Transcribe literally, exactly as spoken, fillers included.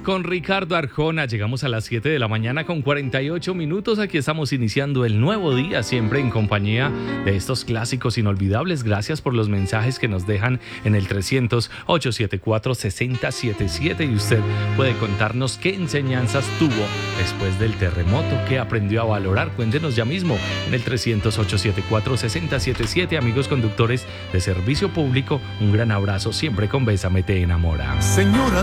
con Ricardo Arjona. Llegamos a las siete de la mañana con cuarenta y ocho minutos. Aquí estamos iniciando el nuevo día, siempre en compañía de estos clásicos inolvidables. Gracias por los mensajes que nos dejan en el trescientos, ochocientos setenta y cuatro, sesenta setenta y siete. Y usted puede contarnos qué enseñanzas tuvo después del terremoto, qué aprendió a valorar. Cuéntenos ya mismo en el trescientos, ochocientos setenta y cuatro, sesenta setenta y siete. Amigos conductores de servicio público, un gran abrazo siempre con Bésame te enamora. Señora